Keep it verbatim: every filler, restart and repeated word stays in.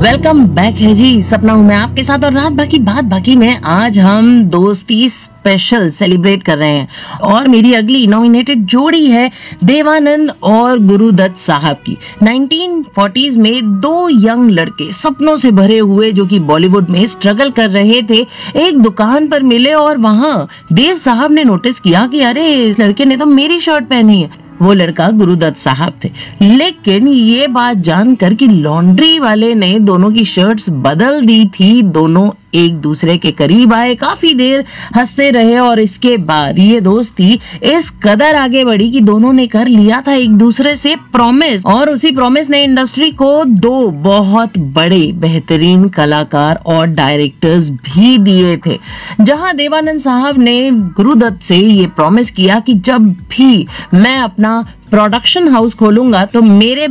Welcome back है जी। सपना हूं मैं आपके साथ और रात बाकी बात बाकी में आज हम दोस्ती स्पेशल सेलिब्रेट कर रहे हैं और मेरी अगली नॉमिनेटेड जोड़ी है देवानंद और गुरुदत्त साहब की। नाइनटीन फोर्टीज़ में दो यंग लड़के सपनों से भरे हुए जो कि बॉलीवुड में स्ट्रगल कर रहे थे एक दुकान पर मिले और वहां देव साहब ने नोटिस किया कि अरे इस लड़के ने तो मेरी शर्ट पहनी है। वो लड़का गुरुदत्त साहब थे, लेकिन ये बात जानकर कि लॉन्ड्री वाले ने दोनों की शर्ट्स बदल दी थी, दोनों एक दूसरे के करीब आए, काफी देर हंसते रहे और इसके बाद ये दोस्ती इस कदर आगे बढ़ी कि दोनों ने कर लिया था एक दूसरे से प्रॉमिस और उसी प्रॉमिस ने इंडस्ट्री को दो बहुत बड़े बेहतरीन कलाकार और डायरेक्टर्स भी दिए थे। जहां देवानंद साहब ने गुरुदत्त से ये प्रॉमिस किया कि जब भी मैं अपना प्रोडक्शन हाउस खोलूंगा तो मेरे